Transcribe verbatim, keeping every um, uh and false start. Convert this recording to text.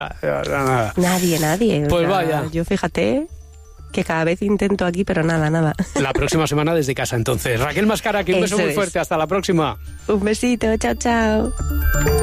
Nada. Nadie, nadie. Pues o sea, vaya. Yo fíjate que cada vez intento aquí, pero nada, nada. La próxima semana desde casa, entonces. Raquel Mascara, que un beso Eso muy es. fuerte. Hasta la próxima. Un besito, chao, chao.